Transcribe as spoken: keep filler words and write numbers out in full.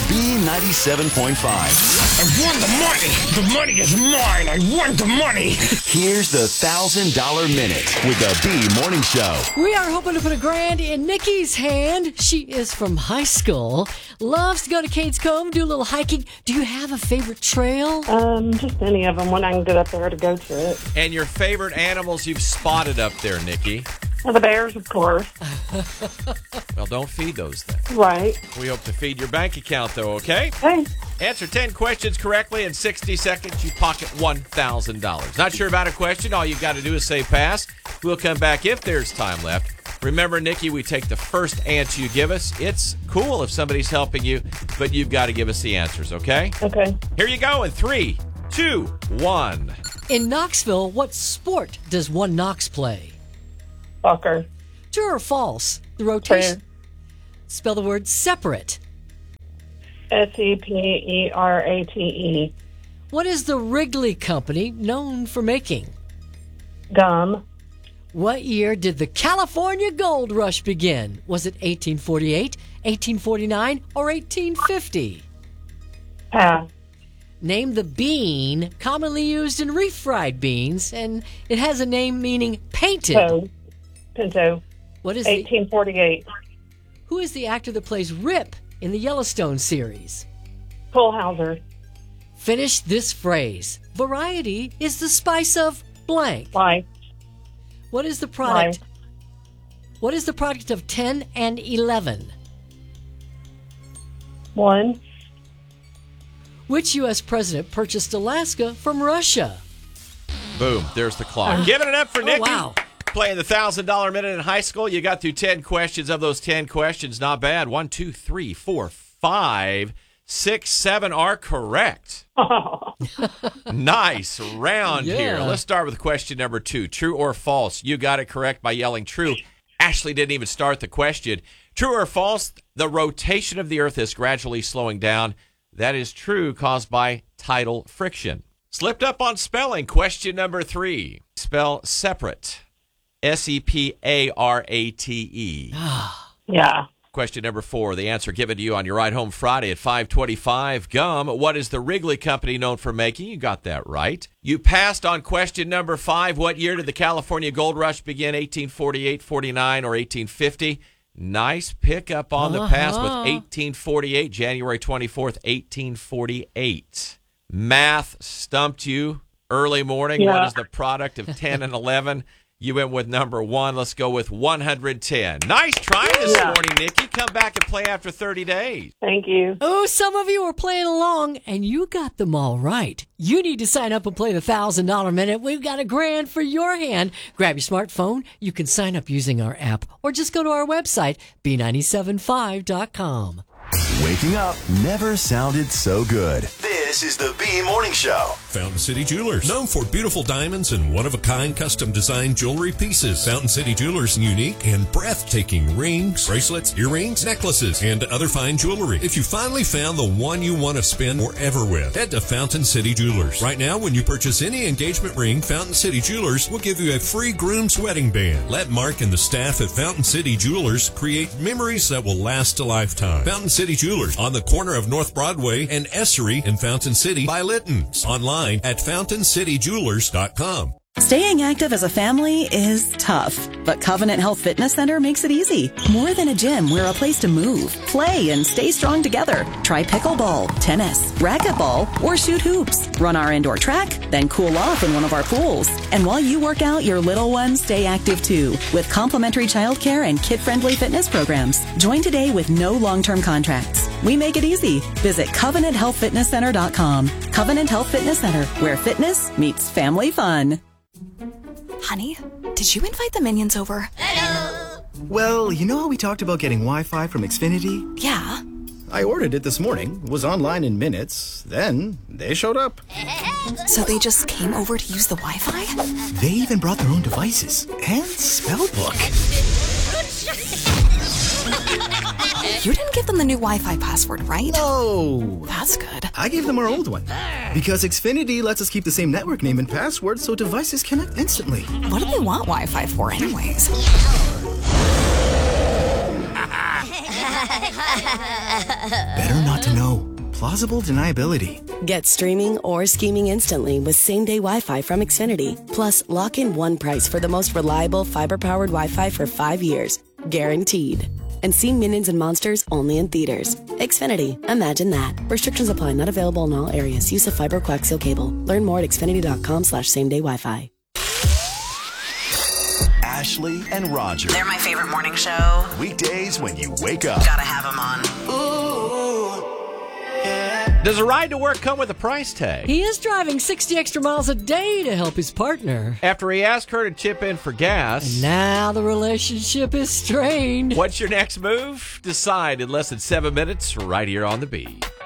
B ninety-seven point five. I won the money. The money is mine. I won the money. Here's the one thousand dollar Minute with the B Morning Show. We are hoping to put a grand in Nikki's hand. She is from high school. Loves to go to Cades Cove, do a little hiking. Do you have a favorite trail? Um, just any of them when I can get up there to go to it. And your favorite animals you've spotted up there, Nikki? Well, the bears, of course. Well, don't feed those then. Right. We hope to feed your bank account, though, okay? Hey. Answer ten questions correctly in sixty seconds. You pocket one thousand dollars. Not sure about a question? All you've got to do is say pass. We'll come back if there's time left. Remember, Nikki, we take the first answer you give us. It's cool if somebody's helping you, but you've got to give us the answers, okay? Okay. Here you go in three, two, one. In Knoxville, what sport does one Knox play? Soccer. True or false? The rotation. True. Spell the word separate. S E P E R A T E. What is the Wrigley Company known for making? Gum. What year did the California Gold Rush begin? Was it eighteen forty-eight, eighteen forty-nine, or eighteen fifty? Pass. Name the bean commonly used in refried beans, and it has a name meaning painted. Pinto. Pinto. What is eighteen forty-eight. The, who is the actor that plays Rip in the Yellowstone series? Kohlhauser. Finish this phrase. Variety is the spice of blank. Life. What is the product? Life. What is the product of ten and eleven? One. Which U S president purchased Alaska from Russia? Boom. There's the clock. Giving it up for Nikki. Oh, wow. Playing the one thousand dollar Minute in high school. You got through ten questions. Of those ten questions, not bad. One, two, three, four, five, six, seven are correct. Nice round Yeah. here. Let's start with question number two. True or false? You got it correct by yelling true. Ashley didn't even start the question. True or false? The rotation of the Earth is gradually slowing down. That is true, caused by tidal friction. Slipped up on spelling. Question number three. Spell separate. S E P A R A T E. Yeah. Question number four. The answer given to you on your ride home Friday at five twenty-five. Gum. What is the Wrigley Company known for making? You got that right. You passed on question number five. What year did the California Gold Rush begin? eighteen forty-eight, forty-nine, or eighteen fifty? Nice pick up on the pass Uh-huh. with eighteen forty-eight, January twenty-fourth, eighteen forty-eight. Math stumped you early morning. Yeah. What is the product of ten and eleven? You went with number one. Let's go with one hundred ten. Nice try this Yeah. morning, Nikki. Come back and play after thirty days. Thank you. Oh, some of you are playing along, and you got them all right. You need to sign up and play the one thousand dollar Minute. We've got a grand for your hand. Grab your smartphone. You can sign up using our app, or just go to our website, B nine seven five dot com. Waking up never sounded so good. This is the B Morning Show. Fountain City Jewelers, known for beautiful diamonds and one-of-a-kind custom-designed jewelry pieces. Fountain City Jewelers' unique and breathtaking rings, bracelets, earrings, necklaces, and other fine jewelry. If you finally found the one you want to spend forever with, head to Fountain City Jewelers. Right now, when you purchase any engagement ring, Fountain City Jewelers will give you a free groom's wedding band. Let Mark and the staff at Fountain City Jewelers create memories that will last a lifetime. Fountain City Jewelers on the corner of North Broadway and Essery in Fountain City by Litton's. Online at fountain city jewelers dot com. Staying active as a family is tough, but Covenant Health Fitness Center makes it easy. More than a gym, we're a place to move, play, and stay strong together. Try pickleball, tennis, racquetball, or shoot hoops. Run our indoor track, then cool off in one of our pools. And while you work out, your little ones stay active too, with complimentary childcare and kid-friendly fitness programs. Join today with no long-term contracts. We make it easy. Visit covenant health fitness center dot com. Covenant Health Fitness Center, where fitness meets family fun. Honey, did you invite the minions over? Hello! Well, you know how we talked about getting Wi-Fi from Xfinity? Yeah. I ordered it this morning, was online in minutes, then they showed up. So they just came over to use the Wi-Fi? They even brought their own devices and spell book. You didn't give them the new Wi-Fi password, right? No! That's good. I gave them our old one. Because Xfinity lets us keep the same network name and password so devices connect instantly. What do they want Wi-Fi for anyways? Better not to know. Plausible deniability. Get streaming or scheming instantly with same-day Wi-Fi from Xfinity. Plus, lock in one price for the most reliable fiber-powered Wi-Fi for five years. Guaranteed. And see Minions and Monsters only in theaters. Xfinity. Imagine that. Restrictions apply. Not available in all areas. Use of fiber coaxial cable. Learn more at xfinity.com slash same-day Wi-Fi. Ashley and Roger. They're my favorite morning show. Weekdays when you wake up. Gotta have them on. Ooh, yeah. Does a ride to work come with a price tag? He is driving sixty extra miles a day to help his partner. After he asked her to chip in for gas. And now the relationship is strained. What's your next move? Decide in less than seven minutes right here on The Bee.